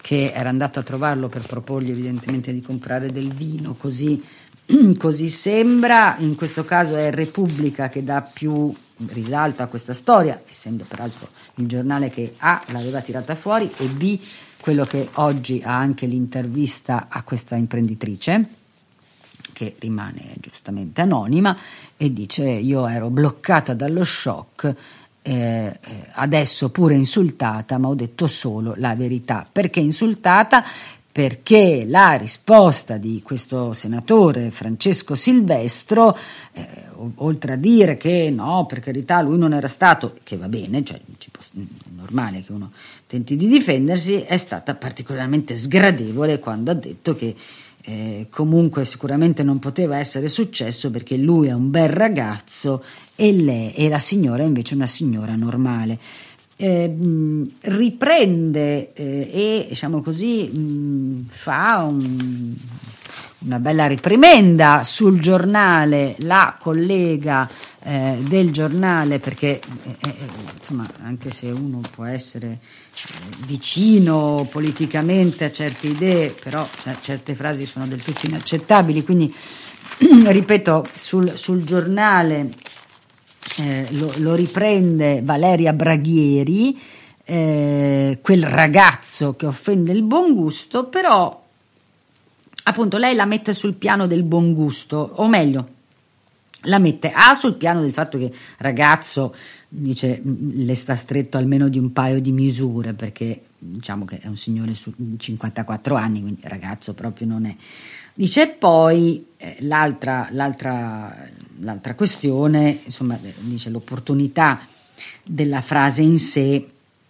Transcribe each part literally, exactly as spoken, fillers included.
che era andato a trovarlo per proporgli evidentemente di comprare del vino, così, così sembra. In questo caso è Repubblica che dà più risalto a questa storia, essendo peraltro il giornale che A l'aveva tirata fuori e B quello che oggi ha anche l'intervista a questa imprenditrice, che rimane giustamente anonima, e dice: io ero bloccata dallo shock, eh, adesso pure insultata, ma ho detto solo la verità. Perché insultata? Perché la risposta di questo senatore Francesco Silvestro, eh, oltre a dire che no, per carità lui non era stato, che va bene, cioè ci può, è normale che uno tenti di difendersi, è stata particolarmente sgradevole quando ha detto che eh, comunque sicuramente non poteva essere successo perché lui è un bel ragazzo e lei e la signora è invece una signora normale. Eh, mh, riprende eh, e diciamo così mh, fa un, una bella riprimenda sul giornale la collega eh, del giornale, perché eh, eh, insomma, anche se uno può essere eh, vicino politicamente a certe idee, però c- certe frasi sono del tutto inaccettabili, quindi ripeto, sul, sul giornale Eh, lo, lo riprende Valeria Braghieri, eh, quel ragazzo che offende il buon gusto, però appunto lei la mette sul piano del buon gusto, o meglio la mette A sul piano del fatto che ragazzo, dice, le sta stretto almeno di un paio di misure, perché diciamo che è un signore su cinquantaquattro anni, quindi ragazzo proprio non è. Dice poi eh, l'altra, l'altra, l'altra questione, insomma, dice l'opportunità della frase in sé,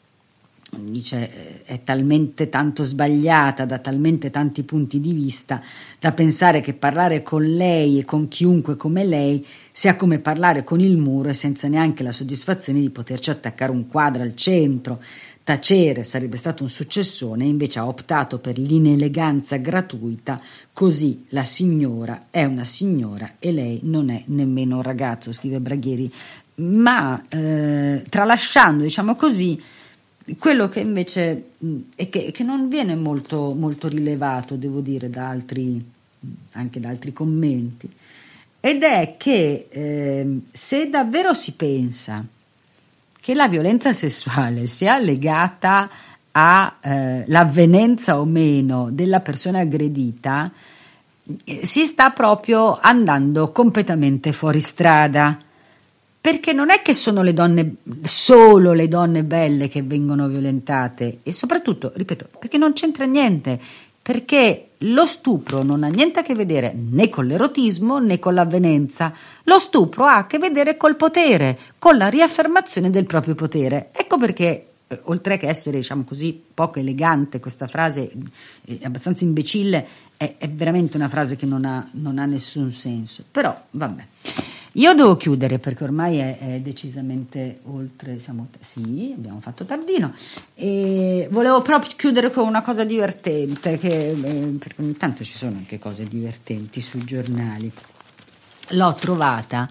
dice è talmente tanto sbagliata da talmente tanti punti di vista da pensare che parlare con lei e con chiunque come lei sia come parlare con il muro e senza neanche la soddisfazione di poterci attaccare un quadro al centro. Tacere sarebbe stato un successone, invece ha optato per l'ineleganza gratuita, così la signora è una signora e lei non è nemmeno un ragazzo, scrive Braghieri, ma eh, tralasciando, diciamo così, quello che invece mh, è che, che non viene molto, molto rilevato, devo dire, da altri, anche da altri commenti, ed è che eh, se davvero si pensa che la violenza sessuale sia legata all'avvenenza eh, o meno della persona aggredita, eh, si sta proprio andando completamente fuori strada, perché non è che sono le donne, solo le donne belle che vengono violentate, e soprattutto, ripeto, perché non c'entra niente, perché lo stupro non ha niente a che vedere né con l'erotismo né con l'avvenenza. Lo stupro ha a che vedere col potere, con la riaffermazione del proprio potere. Ecco perché, eh, oltre che essere, diciamo così, poco elegante, questa frase è abbastanza imbecille, è, è veramente una frase che non ha, non ha nessun senso. Però, vabbè. Io devo chiudere perché ormai è, è decisamente oltre, siamo, sì, abbiamo fatto tardino, e volevo proprio chiudere con una cosa divertente, che, eh, perché ogni tanto ci sono anche cose divertenti sui giornali. L'ho trovata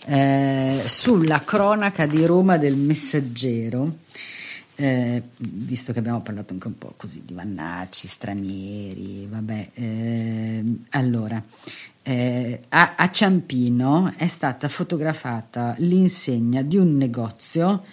eh, sulla cronaca di Roma del Messaggero, eh, visto che abbiamo parlato anche un po' così di Vannacci, stranieri, vabbè, eh, allora... Eh, a, a Ciampino è stata fotografata l'insegna di un negozio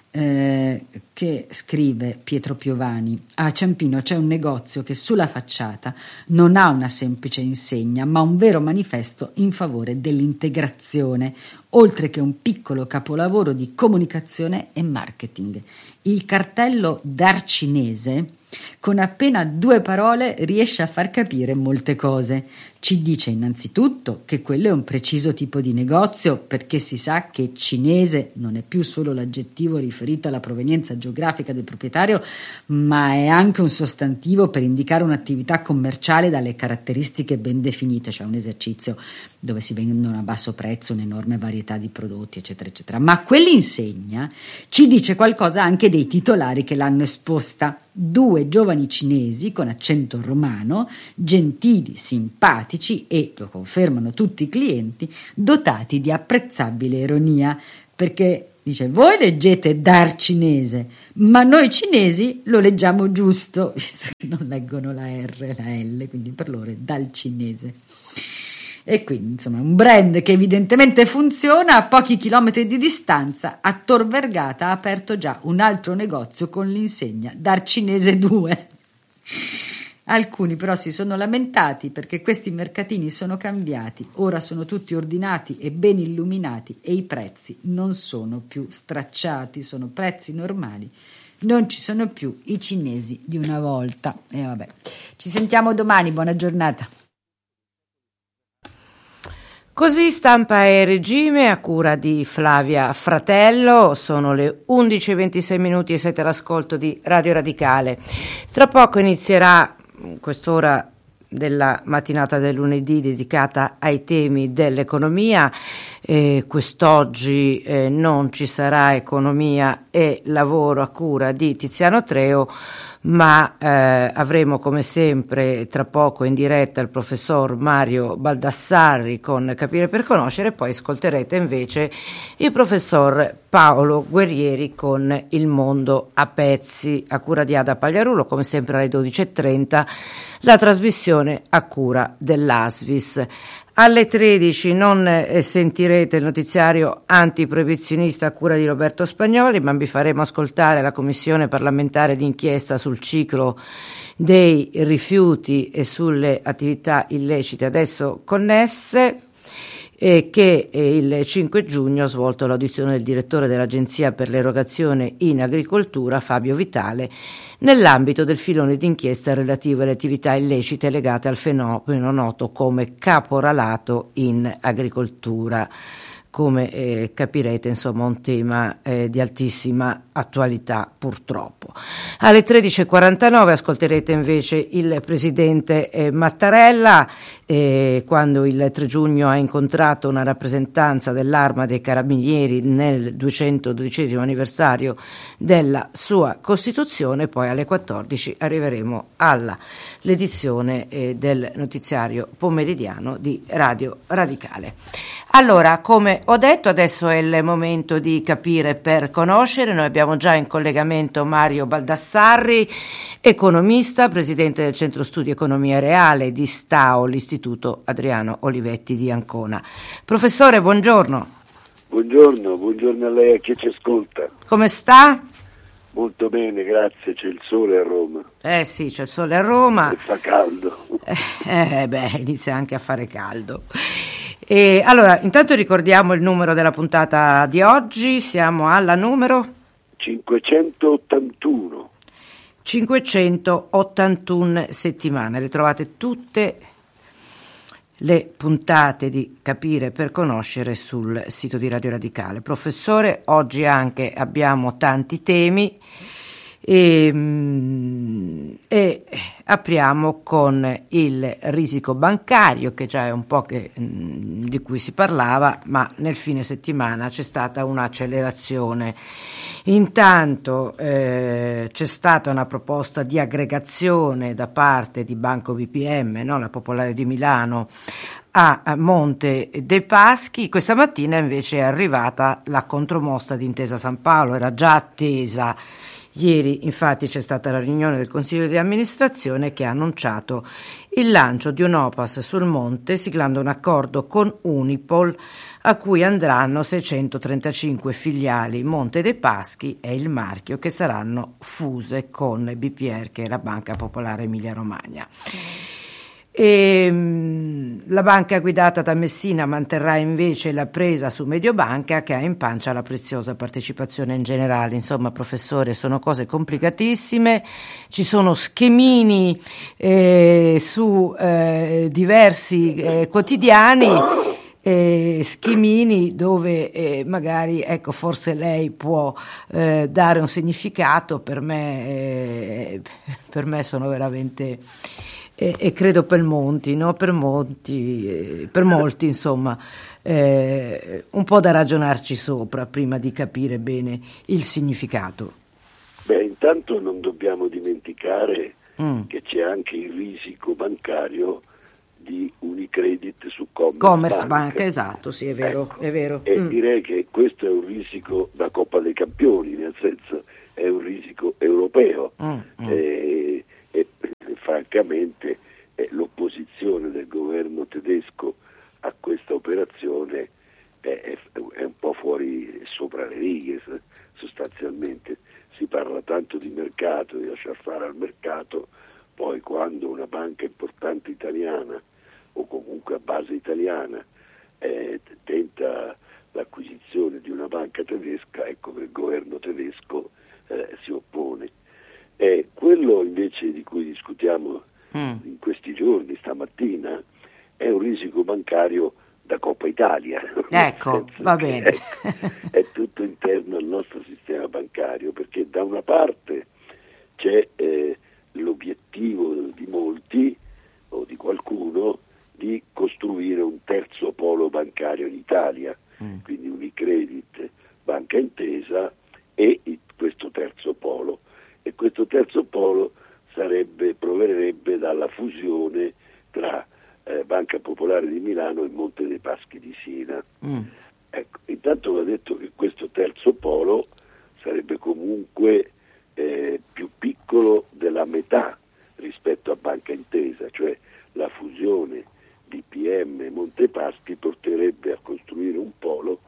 eh, che, scrive Pietro Piovani, a Ciampino c'è un negozio che sulla facciata non ha una semplice insegna ma un vero manifesto in favore dell'integrazione, oltre che un piccolo capolavoro di comunicazione e marketing. Il cartello d'Arcinese con appena due parole riesce a far capire molte cose. Ci dice innanzitutto che quello è un preciso tipo di negozio, perché si sa che cinese non è più solo l'aggettivo riferito alla provenienza geografica del proprietario, ma è anche un sostantivo per indicare un'attività commerciale dalle caratteristiche ben definite, cioè un esercizio dove si vendono a basso prezzo un'enorme varietà di prodotti, eccetera, eccetera. Ma quell'insegna ci dice qualcosa anche dei titolari che l'hanno esposta. Due giovani cinesi con accento romano, gentili, simpatici e, lo confermano tutti i clienti, dotati di apprezzabile ironia, perché Dice, voi leggete Dar cinese, ma noi cinesi lo leggiamo giusto, visto che non leggono la R e la L, quindi per loro è dal cinese. E quindi, insomma, un brand che evidentemente funziona. A pochi chilometri di distanza, a Tor Vergata ha aperto già un altro negozio con l'insegna Dar Cinese due. Alcuni però si sono lamentati perché questi mercatini sono cambiati, ora sono tutti ordinati e ben illuminati e i prezzi non sono più stracciati, sono prezzi normali, non ci sono più i cinesi di una volta. E vabbè, ci sentiamo domani, buona giornata. Così Stampa e Regime a cura di Flavia Fratello. Sono le undici e ventisei minuti e siete all'ascolto di Radio Radicale. Tra poco inizierà quest'ora della mattinata del lunedì dedicata ai temi dell'economia. Eh, quest'oggi eh, non ci sarà economia e lavoro a cura di Tiziano Treu, ma eh, avremo come sempre tra poco in diretta il professor Mario Baldassarri con Capire per Conoscere, poi ascolterete invece il professor Paolo Guerrieri con Il Mondo a Pezzi, a cura di Ada Pagliarulo, come sempre alle dodici e trenta, la trasmissione a cura dell'Asvis. Alle tredici non eh, sentirete il notiziario antiproibizionista a cura di Roberto Spagnoli, ma vi faremo ascoltare la commissione parlamentare d'inchiesta sul ciclo dei rifiuti e sulle attività illecite adesso connesse, e che eh, il cinque giugno ha svolto l'audizione del direttore dell'Agenzia per l'erogazione in agricoltura, Fabio Vitale, nell'ambito del filone d'inchiesta relativo alle attività illecite legate al fenomeno noto come caporalato in agricoltura. Come eh, capirete, insomma, un tema eh, di altissima attualità purtroppo. Alle tredici e quarantanove ascolterete invece il presidente eh, Mattarella, eh, quando il tre giugno ha incontrato una rappresentanza dell'Arma dei Carabinieri nel duecentododicesimo anniversario della sua Costituzione. Poi alle quattordici arriveremo alla l'edizione eh, del notiziario pomeridiano di Radio Radicale. Allora, come ho detto, adesso è il momento di Capire per Conoscere. Noi abbiamo già in collegamento Mario Baldassarri, economista, presidente del Centro Studi Economia Reale di STAO, l'Istituto Adriano Olivetti di Ancona. Professore, buongiorno. Buongiorno, buongiorno a lei e a chi ci ascolta. Come sta? Molto bene, grazie, c'è il sole a Roma. Eh sì, c'è il sole a Roma. E fa caldo. Eh, eh beh, inizia anche a fare caldo. E allora, intanto ricordiamo il numero della puntata di oggi, siamo alla numero cinquecentottantuno. cinquecentottantuno settimane, le trovate tutte le puntate di Capire per Conoscere sul sito di Radio Radicale. Professore, oggi anche abbiamo tanti temi e, e apriamo con il risico bancario, che già è un po' che, di cui si parlava, ma nel fine settimana c'è stata un'accelerazione. Intanto eh, c'è stata una proposta di aggregazione da parte di Banco B P M, no? La Popolare di Milano, a, a Monte dei Paschi. Questa mattina invece è arrivata la contromossa di Intesa San Paolo, era già attesa. Ieri infatti c'è stata la riunione del Consiglio di amministrazione che ha annunciato il lancio di un O P A S sul Monte, siglando un accordo con Unipol a cui andranno seicentotrentacinque filiali. Monte dei Paschi è il marchio, che saranno fuse con B P R, che è la Banca Popolare Emilia Romagna. E, mh, la banca guidata da Messina manterrà invece la presa su Mediobanca, che ha in pancia la preziosa partecipazione in generale. Insomma, professore, sono cose complicatissime, ci sono schemini eh, su eh, diversi eh, quotidiani, eh, schemini dove eh, magari, ecco, forse lei può eh, dare un significato. Per me, eh, per me sono veramente... E, e credo per molti, no? per molti, eh, per molti insomma, eh, un po' da ragionarci sopra prima di capire bene il significato. Beh, intanto non dobbiamo dimenticare mm. che c'è anche il risico bancario di Unicredit su Commerce, Commerce Bank. Bank, esatto, sì, è vero, ecco. è vero. E Mm. direi che questo è un risico da Coppa dei Campioni, nel senso è un risico europeo. Mm, mm. E, e, e francamente eh, l'opposizione del governo tedesco a questa operazione è, è, è un po' fuori sopra le righe. Sostanzialmente si parla tanto di mercato, di lasciar fare al mercato, poi quando una banca importante italiana o comunque a base italiana eh, tenta l'acquisizione di una banca tedesca, ecco che il governo tedesco eh, si oppone. E quello invece di cui discutiamo mm. in questi giorni, stamattina, è un risico bancario da Coppa Italia. Ecco, va che, bene. Ecco, è tutto interno al nostro sistema bancario, perché da una parte c'è eh, l'obiettivo di molti o di qualcuno di costruire un terzo polo bancario in Italia, mm. quindi Unicredit, Banca Intesa e il, questo terzo polo. E questo terzo polo sarebbe, proverrebbe dalla fusione tra eh, Banca Popolare di Milano e Monte dei Paschi di Siena. Mm. Ecco, intanto va detto che questo terzo polo sarebbe comunque eh, più piccolo della metà rispetto a Banca Intesa, cioè la fusione di P M e Montepaschi porterebbe a costruire un polo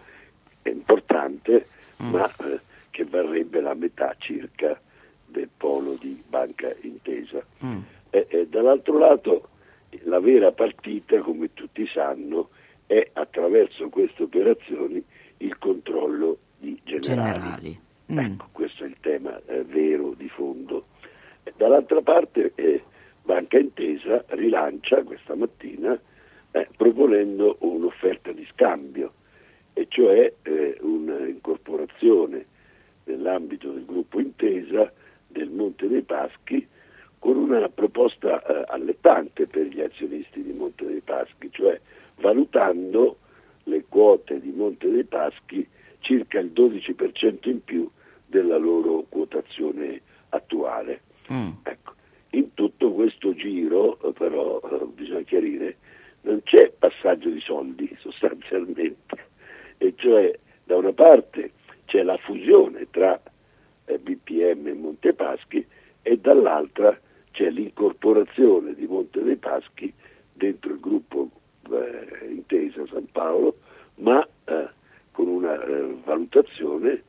importante, mm. ma eh, che varrebbe la metà circa del polo di Banca Intesa. Mm. E, e dall'altro lato la vera partita, come tutti sanno, è attraverso queste operazioni il controllo di Generali. Generali. Mm. Ecco, questo è il tema eh, vero di fondo. E dall'altra parte eh, Banca Intesa rilancia questa mattina eh, proponendo un'offerta di scambio, e cioè eh, un'incorporazione nell'ambito del gruppo Intesa del Monte dei Paschi, con una proposta eh, allettante per gli azionisti di Monte dei Paschi, cioè valutando le quote di Monte dei Paschi circa il dodici per cento in più della loro quotazione attuale. Mm. Ecco. In tutto questo giro però eh, bisogna chiarire, non c'è passaggio di soldi sostanzialmente, e cioè da una parte c'è la fusione tra eh, B P M e Montepaschi e dall'altra c'è l'incorporazione di Monte dei Paschi dentro il gruppo eh, Intesa San Paolo, ma eh, con una eh, valutazione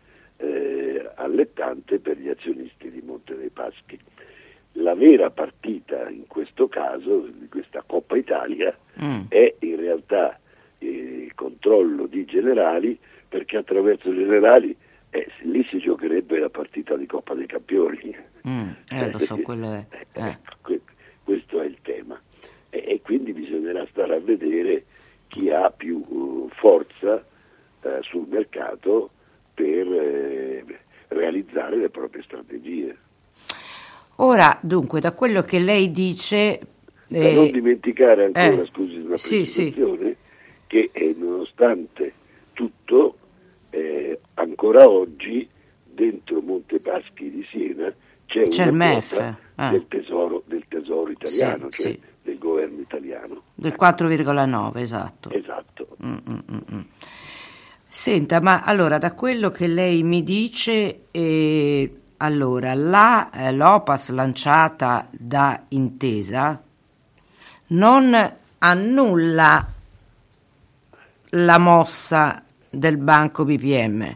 eh, allettante per gli azionisti di Monte dei Paschi. La vera partita in questo caso, di questa Coppa Italia, mm. è in realtà eh, il controllo di Generali, perché attraverso Generali eh, lì si giocherebbe la partita di Coppa dei Campioni. Mm, eh, lo so, quello è. Eh. Eh, questo è il tema. E, e quindi bisognerà stare a vedere chi ha più uh, forza uh, sul mercato per uh, realizzare le proprie strategie. Ora, dunque, da quello che lei dice... Da eh, non dimenticare ancora, eh, scusi, una sì, precisazione, sì. che eh, nonostante tutto, eh, ancora oggi dentro Montepaschi di Siena c'è, c'è una quota eh. del, tesoro, del tesoro italiano, sì, cioè sì. del governo italiano. Del quattro virgola nove, esatto. Esatto. Mm, mm, mm. Senta, ma allora, da quello che lei mi dice... Eh, Allora, la eh, l'Opas lanciata da Intesa non annulla la mossa del banco B P M.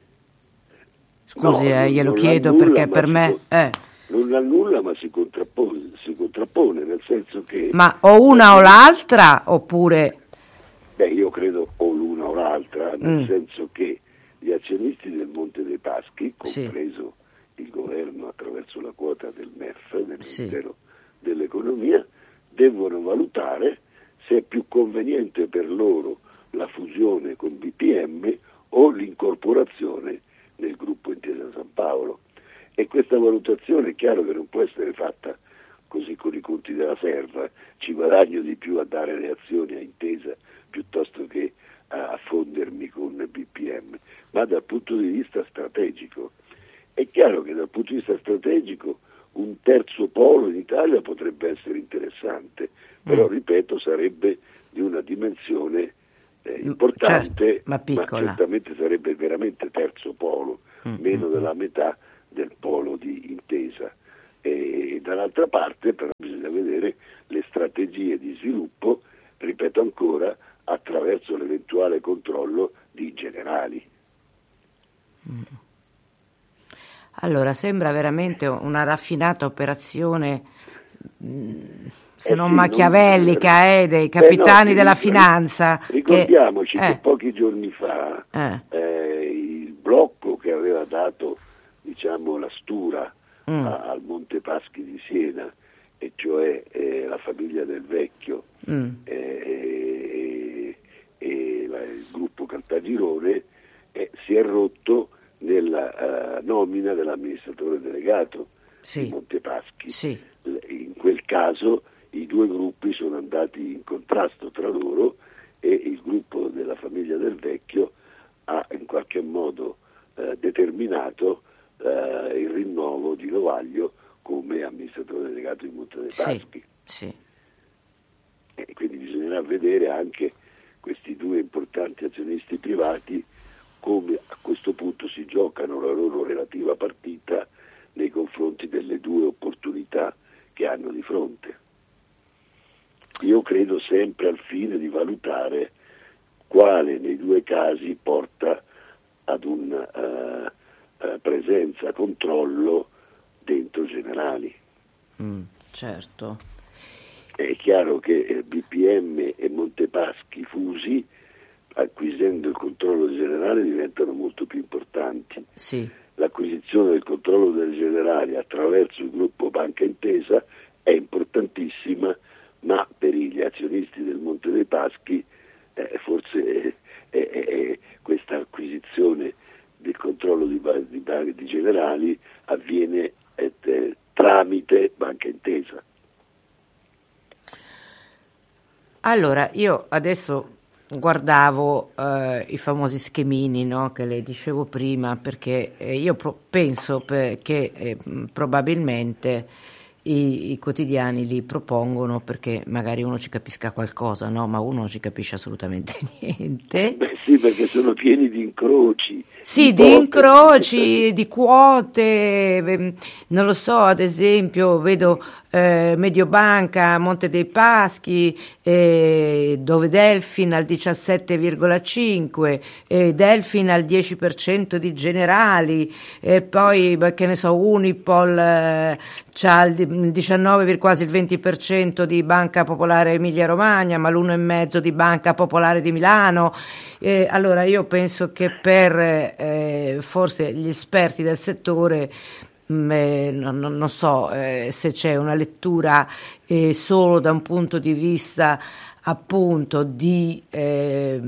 Scusi, no, eh, glielo non chiedo annulla, perché per me... Co- eh. Non annulla, ma si contrappone, si contrappone, nel senso che... Ma o una o l'altra, oppure... Beh, io credo o l'una o l'altra, nel Mm. senso che gli azionisti del Monte dei Paschi, compreso... Sì. il governo attraverso la quota del M E F, del Ministero sì. dell'Economia, devono valutare se è più conveniente per loro la fusione con B P M o l'incorporazione nel gruppo Intesa San Paolo. E questa valutazione è chiaro che non può essere fatta così con i conti della serva, ci guadagno di più a dare le azioni a Intesa piuttosto che a fondermi con B P M, ma dal punto di vista strategico. È chiaro che dal punto di vista strategico un terzo polo in Italia potrebbe essere interessante, però mm. ripeto, sarebbe di una dimensione eh, importante, certo, ma piccola. Ma certamente sarebbe veramente terzo polo, mm, meno mm, della metà del polo di Intesa. E dall'altra parte però bisogna vedere le strategie di sviluppo, ripeto ancora, attraverso l'eventuale controllo di Generali. mm. Allora, sembra veramente una raffinata operazione, se eh non sì, machiavellica, non... eh, dei capitani Beh, no, della ric- finanza. Ricordiamoci che, che, eh, pochi giorni fa eh. eh, il blocco che aveva dato, diciamo, la stura mm. a, al Monte Paschi di Siena, e cioè eh, la famiglia del Vecchio mm. eh, e, e la, il gruppo Caltagirone, eh, si è rotto nella uh, nomina dell'amministratore delegato sì. di Montepaschi. Sì. In quel caso i due gruppi sono andati in contrasto tra loro e il gruppo della famiglia del Vecchio ha in qualche modo uh, determinato uh, il rinnovo di Lovaglio come amministratore delegato di Montepaschi. Sì. Sì. E quindi bisognerà vedere anche questi due importanti azionisti privati come a questo punto si giocano la loro relativa partita nei confronti delle due opportunità che hanno di fronte. Io credo sempre al fine di valutare quale nei due casi porta ad una uh, uh, presenza, controllo dentro Generali. Mm, certo. È chiaro che B P M e Montepaschi fusi, acquisendo il controllo generale, diventano molto più importanti. Sì. L'acquisizione del controllo del generale attraverso il gruppo Banca Intesa è importantissima, ma per gli azionisti del Monte dei Paschi eh, forse eh, eh, eh, questa acquisizione del controllo di, di, di generali avviene eh, eh, tramite Banca Intesa. Allora, io adesso guardavo eh, i famosi schemini, no, che le dicevo prima, perché eh, io pro- penso per, che eh, probabilmente i, i quotidiani li propongono perché magari uno ci capisca qualcosa, no? Ma uno non ci capisce assolutamente niente. Beh sì, perché sono pieni di incroci. Sì, di, di incroci, di quote, non lo so, ad esempio vedo eh, Mediobanca, Monte dei Paschi, eh, dove Delfin al diciassette virgola cinque, eh, Delfin al dieci per cento di Generali, e poi che ne so, Unipol eh, c'ha il diciannove, quasi il venti per cento di Banca Popolare Emilia Romagna, ma l'uno virgola cinque per cento di Banca Popolare di Milano. Eh, allora io penso che per eh, forse gli esperti del settore mh, eh, non, non so eh, se c'è una lettura eh, solo da un punto di vista appunto di eh,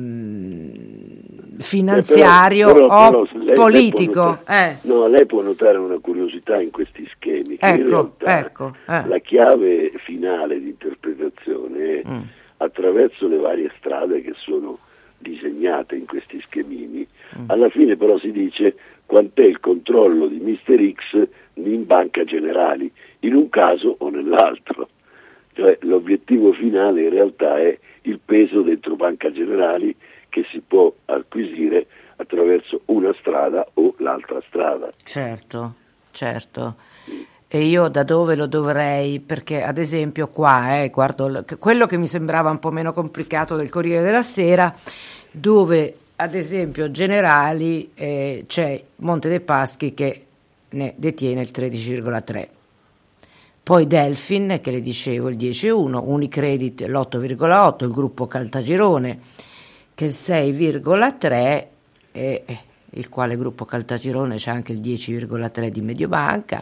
finanziario eh, però, però, o però lei, politico. Lei notare, eh. No, lei può notare una curiosità in questi schemi, che ecco, in realtà ecco, eh. la chiave finale di interpretazione è mm. attraverso le varie strade che sono disegnate in questi schemini. Mm. Alla fine però si dice quant'è il controllo di mister X in Banca Generali, in un caso o nell'altro. Cioè l'obiettivo finale in realtà è il peso dentro Banca Generali che si può acquisire attraverso una strada o l'altra strada. Certo, certo. E io da dove lo dovrei? Perché ad esempio qua, eh, guardo quello che mi sembrava un po' meno complicato del Corriere della Sera, dove ad esempio Generali eh, c'è Monte dei Paschi che ne detiene il tredici virgola tre. Poi Delfin, che le dicevo, il dieci virgola uno, Unicredit l'otto virgola otto, il gruppo Caltagirone che è il sei virgola tre, e il quale gruppo Caltagirone c'è anche il dieci virgola tre di Mediobanca.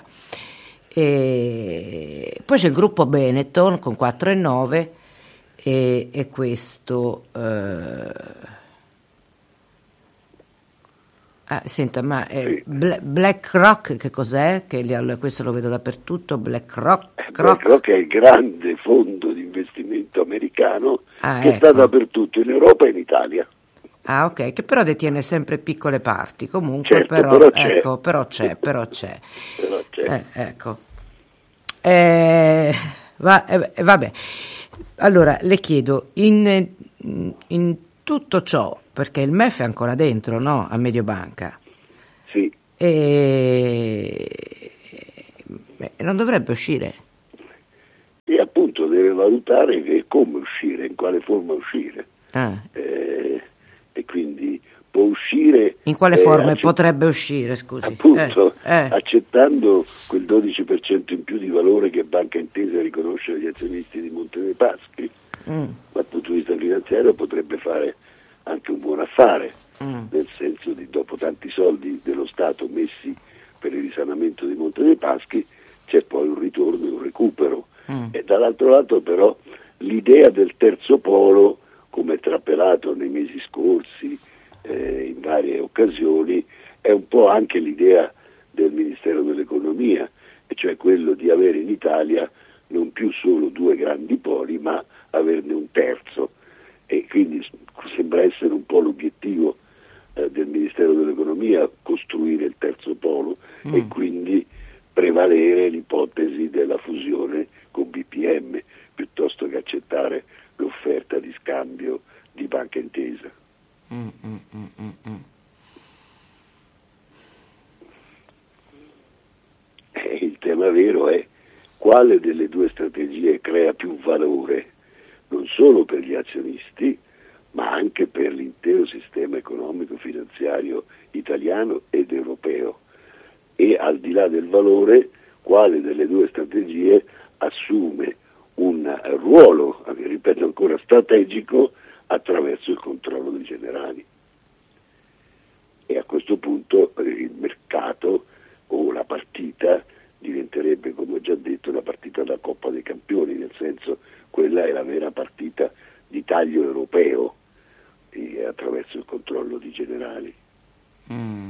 E poi c'è il gruppo Benetton con quattro virgola nove e, e questo... Eh, Ah, senta, ma eh, sì. BlackRock che cos'è? Che li, questo lo vedo dappertutto. BlackRock, BlackRock è il grande fondo di investimento americano ah, che ecco. sta dappertutto, in Europa e in Italia. Ah, ok, che però detiene sempre piccole parti. Comunque, certo, però, però c'è. Ecco, però c'è, però c'è. però c'è. Eh, ecco. Eh, Va, eh, vabbè, allora le chiedo, in, in tutto ciò, perché il M E F è ancora dentro, no? A Mediobanca. Sì. E beh, non dovrebbe uscire. E appunto deve valutare che come uscire, in quale forma uscire. Ah. Eh, e quindi può uscire... In quale eh, forma accett- potrebbe uscire, scusi? Appunto, eh, eh. accettando quel dodici per cento in più di valore che Banca Intesa riconosce agli azionisti di Monte dei Paschi, Mm. dal punto di vista finanziario potrebbe fare anche un buon affare, Mm. nel senso di dopo tanti soldi dello Stato messi per il risanamento di Monte dei Paschi c'è poi un ritorno e un recupero. Mm. E dall'altro lato però l'idea del terzo polo, come trapelato nei mesi scorsi eh, in varie occasioni, è un po' anche l'idea del Ministero dell'Economia, e cioè quello di avere in Italia non più solo due grandi poli, ma averne un terzo. E quindi sembra essere un po' l'obiettivo eh, del Ministero dell'Economia, costruire il terzo polo mm. e quindi prevalere l'ipotesi della fusione con B P M piuttosto che accettare l'offerta di scambio di Banca Intesa. Mm, mm, mm, mm, mm. E il tema vero è quale delle due strategie crea più valore, non solo per gli azionisti, ma anche per l'intero sistema economico-finanziario italiano ed europeo. E al di là del valore, quale delle due strategie assume un ruolo, ripeto ancora, strategico attraverso il controllo dei generali. E a questo punto il mercato o la partita diventerebbe, come ho già detto, una partita da Coppa dei Campioni, nel senso quella è la vera partita di taglio europeo eh, attraverso il controllo di generali. Mm.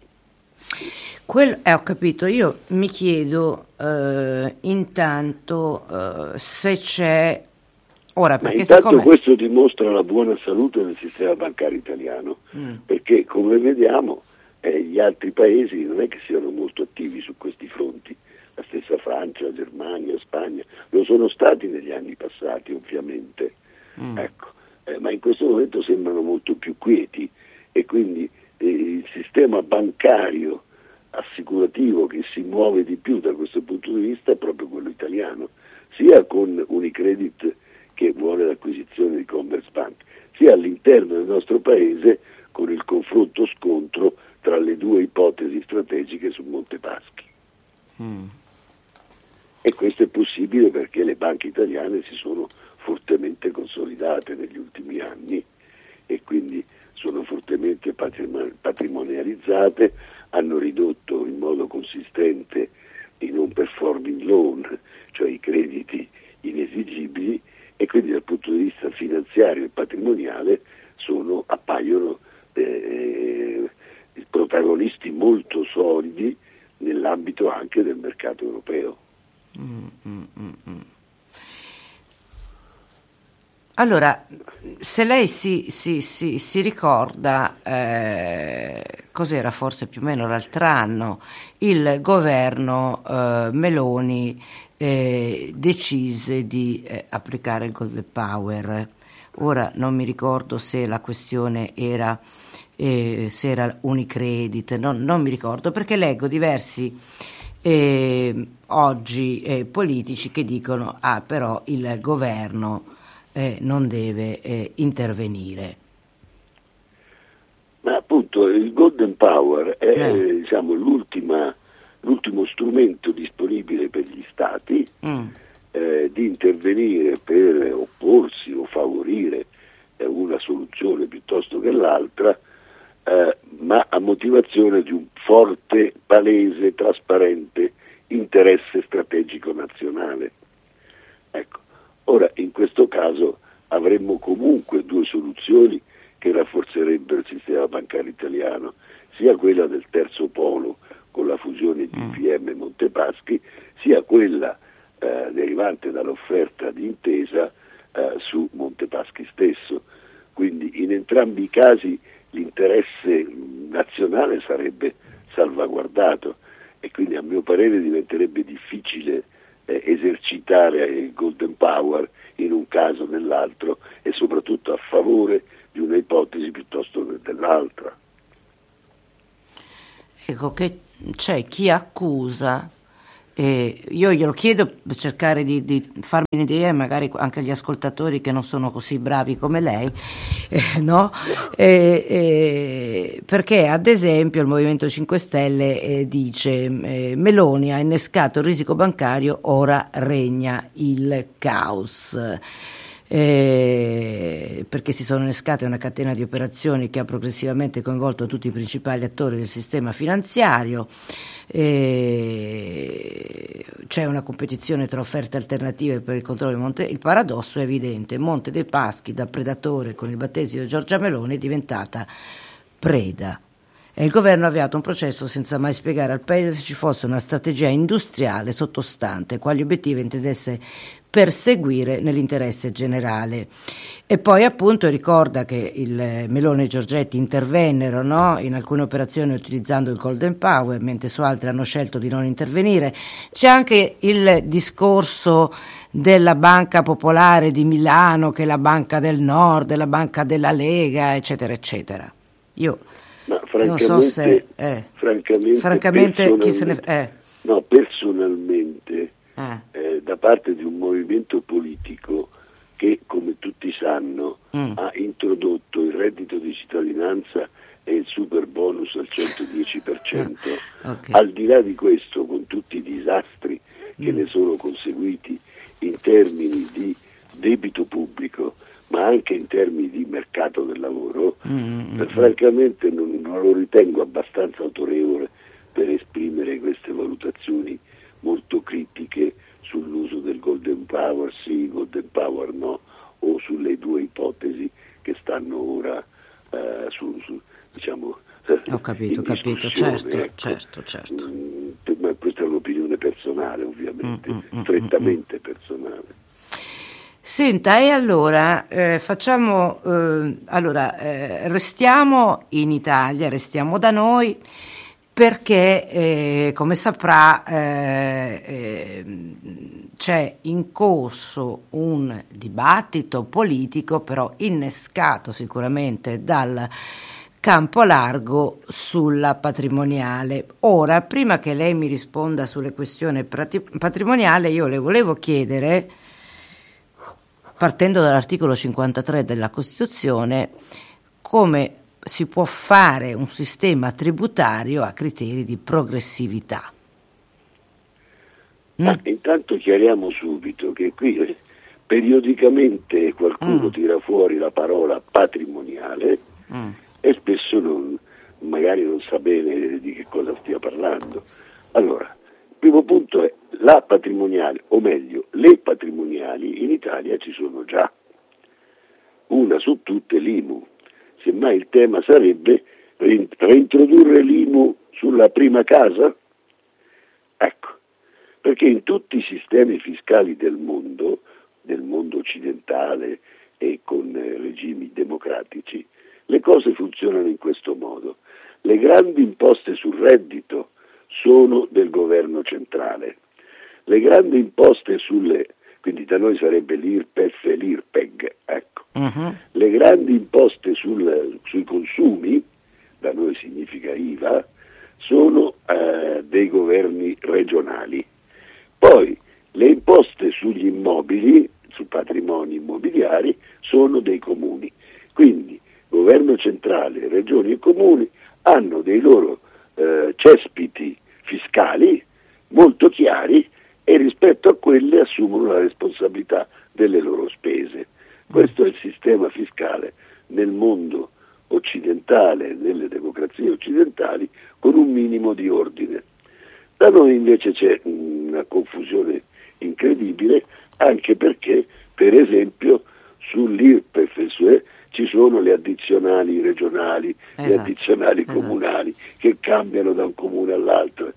Quello, eh, ho capito, io mi chiedo eh, intanto eh, se c'è ora, perché Ma intanto siccome... questo dimostra la buona salute del sistema bancario italiano, mm. perché come vediamo eh, gli altri paesi non è che siano molto attivi su questi fronti, la stessa Francia, la Germania, Spagna, lo sono stati negli anni passati ovviamente, mm. ecco, eh, ma in questo momento sembrano molto più quieti e quindi eh, il sistema bancario assicurativo che si muove di più da questo punto di vista è proprio quello italiano, sia con Unicredit che vuole l'acquisizione di Commerzbank, sia all'interno del nostro paese con il confronto scontro tra le due ipotesi strategiche su Monte Paschi. Mm. E questo è possibile perché le banche italiane si sono fortemente consolidate negli ultimi anni e quindi sono fortemente patrimonializzate, hanno ridotto in modo consistente i non performing loan, cioè i crediti inesigibili, e quindi dal punto di vista finanziario e patrimoniale sono, appaiono eh, protagonisti molto solidi nell'ambito anche del mercato europeo. Mm, mm, mm, mm. Allora, se lei si, si, si, si ricorda, eh, cos'era forse più o meno l'altro anno, il governo eh, Meloni eh, decise di eh, applicare il Golden Power. Ora non mi ricordo se la questione era, eh, se era Unicredit, no, non mi ricordo, perché leggo diversi eh, oggi eh, politici che dicono ah però il governo Eh, non deve eh, intervenire. Ma appunto il Golden Power è eh. diciamo, l'ultima, l'ultimo strumento disponibile per gli stati mm. eh, di intervenire per opporsi o favorire eh, una soluzione piuttosto che l'altra, eh, ma a motivazione di un forte, palese, trasparente interesse strategico nazionale. Ecco. Ora, in questo caso avremmo comunque due soluzioni che rafforzerebbero il sistema bancario italiano, sia quella del terzo polo con la fusione di B P M Monte Paschi, sia quella eh, derivante dall'offerta di Intesa eh, su Monte Paschi stesso. Quindi in entrambi i casi l'interesse nazionale sarebbe salvaguardato e quindi a mio parere diventerebbe difficile eh, esercitare il Golden Power in un caso o nell'altro, e soprattutto a favore di una ipotesi piuttosto che dell'altra. Ecco che c'è chi accusa, e io glielo chiedo per cercare di, di farmi un'idea, e magari anche gli ascoltatori che non sono così bravi come lei, eh, no? Eh, eh, perché ad esempio il Movimento cinque Stelle eh, dice eh, Meloni ha innescato il risico bancario, ora regna il caos. Eh, perché si sono innescate una catena di operazioni che ha progressivamente coinvolto tutti i principali attori del sistema finanziario. Eh, c'è una competizione tra offerte alternative per il controllo di Monte. Il paradosso è evidente: Monte dei Paschi, da predatore con il battesimo di Giorgia Meloni, è diventata preda. E il governo ha avviato un processo senza mai spiegare al paese se ci fosse una strategia industriale sottostante, quali obiettivi intendesse perseguire nell'interesse generale. E poi appunto ricorda che il Meloni e Giorgetti intervennero, no, in alcune operazioni utilizzando il Golden Power, mentre su altre hanno scelto di non intervenire. C'è anche il discorso della Banca Popolare di Milano, che è la Banca del Nord, la Banca della Lega, eccetera, eccetera. Io Ma non so se... Eh, francamente, francamente chi se ne... Eh. No, personalmente... Ah. Eh, da parte di un movimento politico che, come tutti sanno, mm. ha introdotto il reddito di cittadinanza e il super bonus al centodieci per cento, okay. Al di là di questo, con tutti i disastri che mm. ne sono conseguiti in termini di debito pubblico, ma anche in termini di mercato del lavoro, mm. eh, francamente non, non lo ritengo abbastanza autorevole per esprimere queste valutazioni molto critiche sull'uso del Golden Power, sì, Golden Power no, o sulle due ipotesi che stanno ora eh, su, su, diciamo, ho capito, ho capito, certo, ecco. certo, certo. Mm, ma questa è un'opinione personale, ovviamente, mm, mm, strettamente mm, personale. Senta, e allora eh, facciamo, eh, allora eh, restiamo in Italia, restiamo da noi, perché eh, come saprà eh, eh, c'è in corso un dibattito politico, però innescato sicuramente dal campo largo, sulla patrimoniale. Ora, prima che lei mi risponda sulle questioni patrimoniali, io le volevo chiedere, partendo dall'articolo cinquantatré della Costituzione, come si può fare un sistema tributario a criteri di progressività. Mm. Ah, intanto chiariamo subito che qui periodicamente qualcuno mm. tira fuori la parola patrimoniale mm. e spesso non, magari non sa bene di che cosa stia parlando. Allora, il primo punto è la patrimoniale, o meglio, le patrimoniali in Italia ci sono già. Una su tutte l'I M U. Semmai il tema sarebbe reintrodurre l'I M U sulla prima casa? Ecco, perché in tutti i sistemi fiscali del mondo, del mondo occidentale e con eh, regimi democratici, le cose funzionano in questo modo. Le grandi imposte sul reddito sono del governo centrale, le grandi imposte sulle, quindi da noi sarebbe l'I R P E F e l'I R P E G, ecco. Uh-huh. Le grandi imposte sul, sui consumi, da noi significa I V A, sono eh, dei governi regionali. Poi le imposte sugli immobili, su patrimoni immobiliari, sono dei comuni. Quindi governo centrale, regioni e comuni hanno dei loro eh, cespiti fiscali molto chiari e rispetto a quelle assumono la responsabilità delle loro spese. Questo è il sistema fiscale nel mondo occidentale, nelle democrazie occidentali, con un minimo di ordine. Da noi invece c'è una confusione incredibile, anche perché, per esempio, sull'I R P E F ci sono le addizionali regionali, esatto, le addizionali comunali, esatto, che cambiano da un comune all'altro.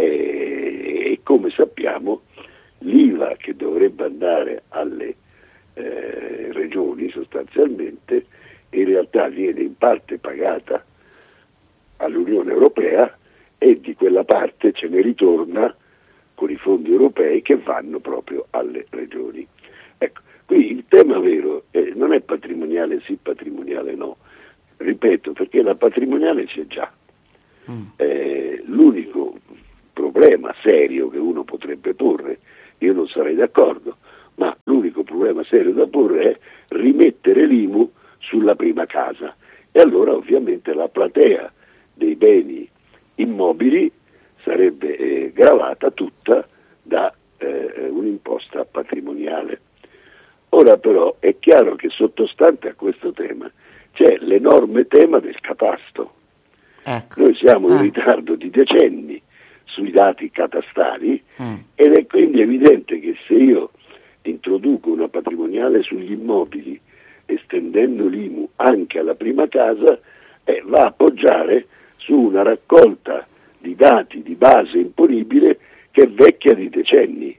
E, e come sappiamo, l'I V A che dovrebbe andare alle eh, regioni sostanzialmente, in realtà viene in parte pagata all'Unione Europea e di quella parte ce ne ritorna con i fondi europei che vanno proprio alle regioni. Ecco, qui il tema vero eh, non è patrimoniale sì, patrimoniale no, ripeto, perché la patrimoniale c'è già. Mm. Eh, l'unico problema serio che uno potrebbe porre, io non sarei d'accordo, ma l'unico problema serio da porre è rimettere l'I M U sulla prima casa, e allora ovviamente la platea dei beni immobili sarebbe eh, gravata tutta da eh, un'imposta patrimoniale. Ora però è chiaro che sottostante a questo tema c'è l'enorme tema del catasto. Ecco. Noi siamo in ah. ritardo di decenni sui dati catastali mm. ed è quindi evidente che se io introduco una patrimoniale sugli immobili estendendo l'I M U anche alla prima casa, eh, va a appoggiare su una raccolta di dati di base imponibile che è vecchia di decenni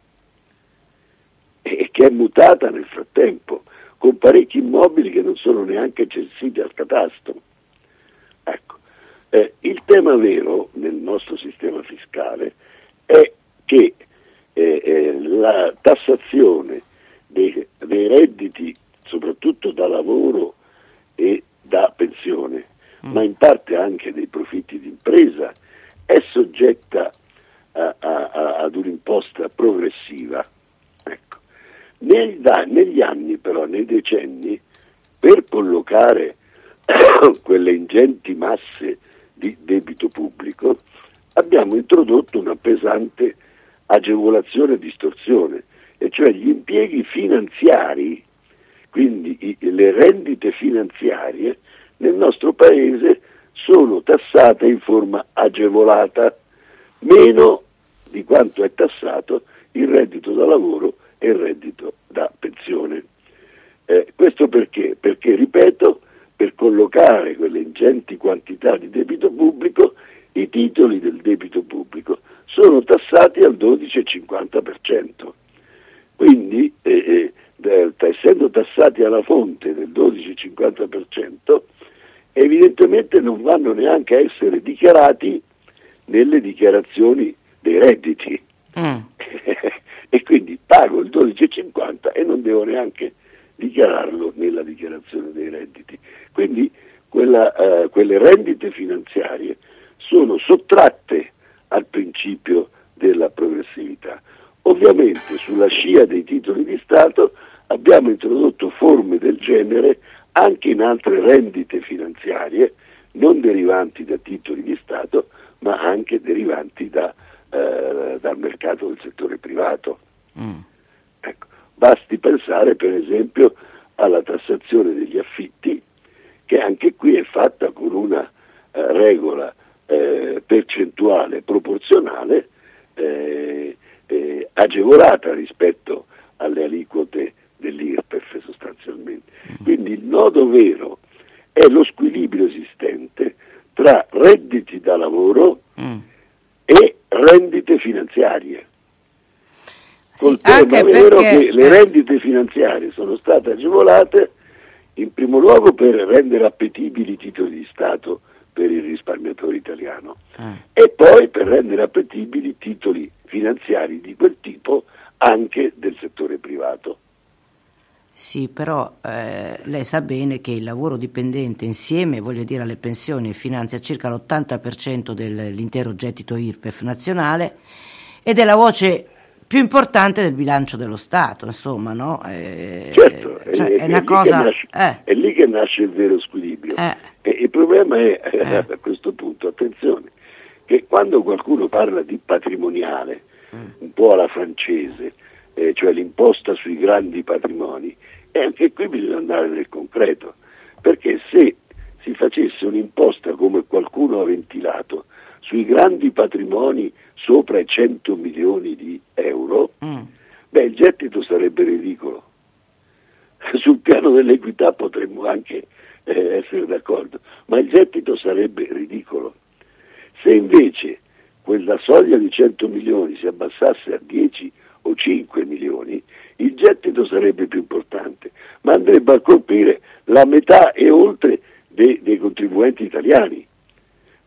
e che è mutata nel frattempo, con parecchi immobili che non sono neanche censiti al catasto. Ecco, eh, il tema vero nel nostro sistema fiscale è che eh, eh, la tassazione dei, dei redditi, soprattutto da lavoro e da pensione, mm. ma in parte anche dei profitti d'impresa, è soggetta a, a, a, ad un'imposta progressiva. Ecco. Nei, da, negli anni però, nei decenni, per collocare quelle ingenti masse di debito pubblico, abbiamo introdotto una pesante agevolazione e distorsione, e cioè gli impieghi finanziari, quindi i, le rendite finanziarie nel nostro paese sono tassate in forma agevolata, meno di quanto è tassato il reddito da lavoro e il reddito da pensione. Eh, questo perché? Perché, ripeto, per collocare quelle ingenti quantità di debito pubblico, i titoli del debito pubblico sono tassati al dodici virgola cinquanta per cento. Quindi, eh, eh, essendo tassati alla fonte del dodici virgola cinquanta per cento, evidentemente non vanno neanche a essere dichiarati nelle dichiarazioni dei redditi. Mm. E quindi pago il dodici virgola cinquanta e non devo neanche dichiararlo nella dichiarazione dei redditi. Quindi quella, eh, quelle rendite finanziarie sono sottratte al principio della progressività. Ovviamente sulla scia dei titoli di Stato abbiamo introdotto forme del genere anche in altre rendite finanziarie, non derivanti da titoli di Stato, ma anche derivanti da, eh, dal mercato del settore privato. Mm. Ecco, basti pensare per esempio alla tassazione degli affitti, che anche qui è fatta con una eh, regola eh, percentuale proporzionale eh, eh, agevolata rispetto alle aliquote dell'I R P E F sostanzialmente. Quindi il nodo vero è lo squilibrio esistente tra redditi da lavoro mm. e rendite finanziarie. Col sì, tema vero perché... che le rendite finanziarie sono state agevolate in primo luogo per rendere appetibili i titoli di Stato per il risparmiatore italiano mm. e poi per rendere appetibili titoli finanziari di quel tipo anche del settore privato. Sì, però eh, lei sa bene che il lavoro dipendente insieme, voglio dire, alle pensioni finanzia circa l'ottanta per cento dell'intero gettito I R P E F nazionale ed è la voce più importante del bilancio dello Stato, insomma, no? Eh, certo, cioè, è, è, una è cosa... Nasce, eh. È lì che nasce il vero squilibrio. Eh. E il problema è, eh. a questo punto, attenzione, che quando qualcuno parla di patrimoniale, mm. un po' alla francese, eh, cioè l'imposta sui grandi patrimoni, e anche qui bisogna andare nel concreto, perché se si facesse un'imposta come qualcuno ha ventilato sui grandi patrimoni sopra i cento milioni di euro, mm. beh, il gettito sarebbe ridicolo. Sul piano dell'equità potremmo anche eh, essere d'accordo, ma il gettito sarebbe ridicolo. Se invece quella soglia di cento milioni si abbassasse a dieci o cinque milioni, il gettito sarebbe più importante, ma andrebbe a colpire la metà e oltre dei, dei contribuenti italiani,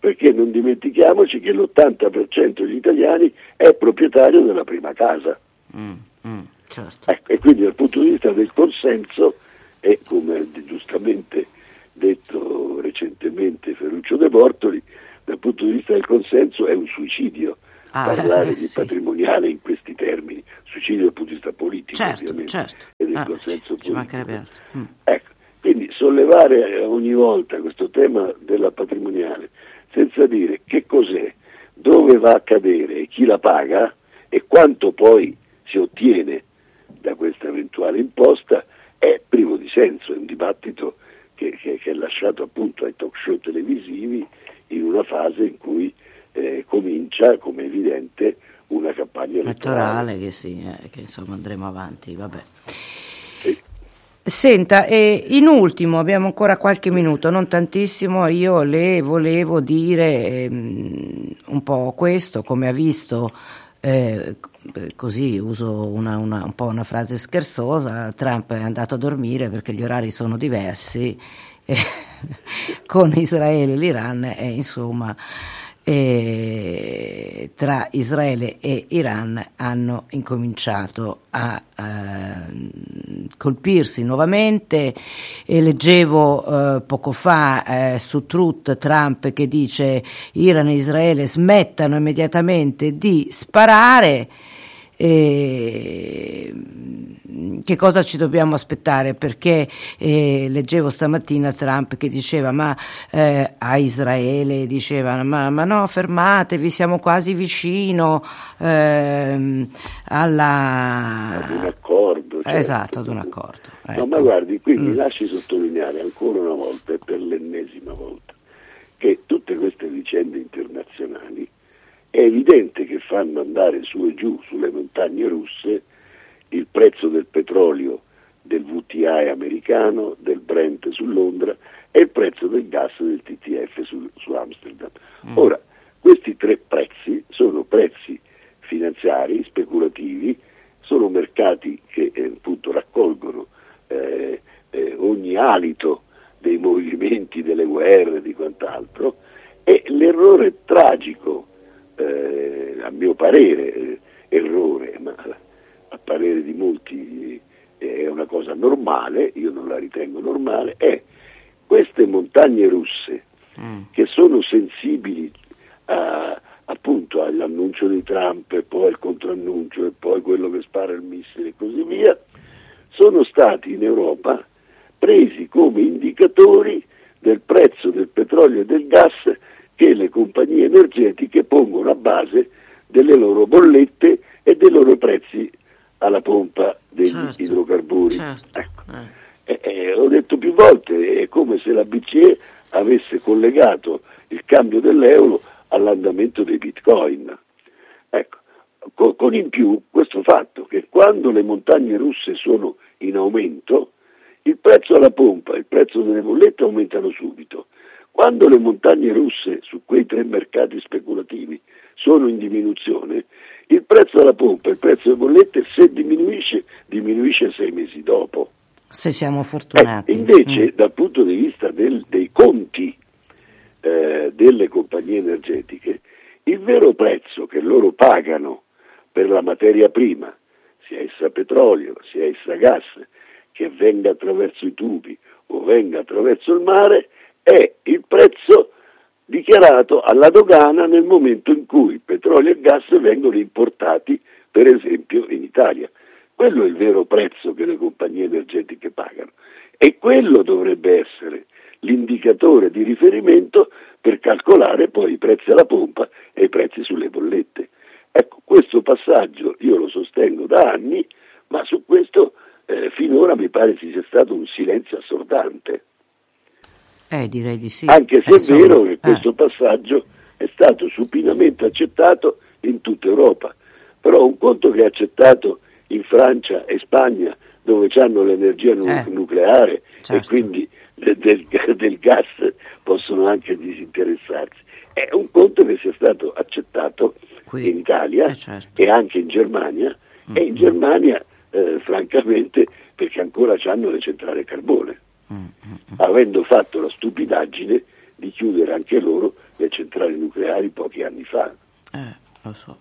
perché non dimentichiamoci che l'ottanta per cento degli italiani è proprietario della prima casa. Mm, mm, certo. Ecco, e quindi dal punto di vista del consenso, e come giustamente detto recentemente Ferruccio De Bortoli, dal punto di vista del consenso è un suicidio ah, parlare eh, di sì. patrimoniale in questi termini, suicidio dal punto di vista politico, Certo, ovviamente, certo. e del Ah, consenso ci mancherebbe politico. altro. Mm. Ecco, quindi sollevare ogni volta questo tema della patrimoniale senza dire che cos'è, dove va a cadere e chi la paga e quanto poi si ottiene da questa eventuale imposta è privo di senso, è un dibattito che, che, che è lasciato appunto ai talk show televisivi in una fase in cui eh, comincia, come evidente, una campagna elettorale. Elettorale che sì, eh, che insomma andremo avanti, vabbè. Sì. Senta, e in ultimo, abbiamo ancora qualche minuto, non tantissimo, io le volevo dire ehm, un po' questo, come ha visto, eh, così uso una, una, un po' una frase scherzosa, Trump è andato a dormire perché gli orari sono diversi eh, con Israele e l'Iran e insomma e tra Israele e Iran hanno incominciato a eh, colpirsi nuovamente e leggevo eh, poco fa eh, su Truth Trump che dice Iran e Israele smettano immediatamente di sparare. E che cosa ci dobbiamo aspettare? Perché eh, leggevo stamattina Trump che diceva ma eh, a Israele diceva ma, ma no fermatevi siamo quasi vicino eh, alla Ad un accordo. Certo. Esatto, ad un accordo. No, ecco. ma guardi, qui mm. mi lasci sottolineare ancora una volta e per l'ennesima volta che tutte queste vicende internazionali è evidente che fanno andare su e giù sulle montagne russe il prezzo del petrolio, del V T I americano, del Brent su Londra e il prezzo del gas del T T F su, su Amsterdam. Mm. Ora, questi tre prezzi sono prezzi finanziari, speculativi, sono mercati che eh, appunto raccolgono eh, eh, ogni alito dei movimenti, delle guerre, di quant'altro, e l'errore tragico, eh, a mio parere, eh, errore, ma a parere di molti eh, è una cosa normale, io non la ritengo normale, è queste montagne russe mm. che sono sensibili a, appunto all'annuncio di Trump e poi al controannuncio e poi quello che spara il missile e così via, sono stati in Europa presi come indicatori del prezzo del petrolio e del gas che le compagnie energetiche pongono a base delle loro bollette e dei loro prezzi alla pompa degli certo, idrocarburi. Certo. Ecco. Eh. Eh, eh, ho detto più volte, è come se la B C E avesse collegato il cambio dell'euro all'andamento dei bitcoin. Ecco, con, con in più questo fatto che quando le montagne russe sono in aumento, il prezzo alla pompa e il prezzo delle bollette aumentano subito. Quando le montagne russe su quei tre mercati speculativi sono in diminuzione, il prezzo alla pompa e il prezzo delle bollette, se diminuisce, diminuisce sei mesi dopo. Se siamo fortunati. Eh, invece, mm. dal punto di vista del, dei conti eh, delle compagnie energetiche, il vero prezzo che loro pagano per la materia prima, sia essa petrolio, sia essa gas, che venga attraverso i tubi o venga attraverso il mare, è il prezzo dichiarato alla dogana nel momento in cui petrolio e gas vengono importati, per esempio, in Italia. Quello è il vero prezzo che le compagnie energetiche pagano e quello dovrebbe essere l'indicatore di riferimento per calcolare poi i prezzi alla pompa e i prezzi sulle bollette. Ecco, questo passaggio io lo sostengo da anni, ma su questo eh, finora mi pare ci sia stato un silenzio assordante. Eh, direi di sì. Anche se eh, è sono... vero che questo eh. passaggio è stato supinamente accettato in tutta Europa, però un conto che è accettato in Francia e Spagna, dove hanno l'energia nu- eh. nucleare certo. e quindi de- del, del gas possono anche disinteressarsi. È un conto che sia stato accettato Qui. in Italia eh, certo. e anche in Germania, mm-hmm. e in Germania eh, francamente perché ancora hanno le centrali a carbone, mm-hmm. avendo fatto la stupidaggine di chiudere anche loro le centrali nucleari pochi anni fa. Eh, lo so.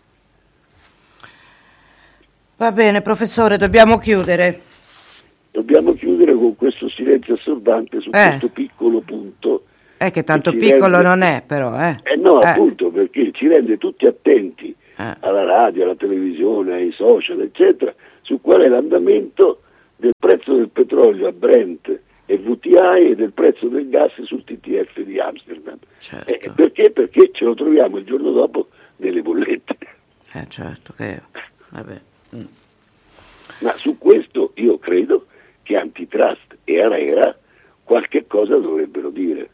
Va bene, professore, dobbiamo chiudere. Dobbiamo chiudere con questo silenzio assordante su eh. questo piccolo punto. È che tanto che piccolo rende... non è, però. Eh, eh no, eh. appunto, perché ci rende tutti attenti eh. alla radio, alla televisione, ai social, eccetera, su qual è l'andamento del prezzo del petrolio a Brent e V T I e del prezzo del gas sul T T F di Amsterdam. Certo. Eh, perché? Perché ce lo troviamo il giorno dopo nelle bollette. Eh, certo che... Vabbè. Mm. Ma su questo io credo che Antitrust e ARERA qualche cosa dovrebbero dire.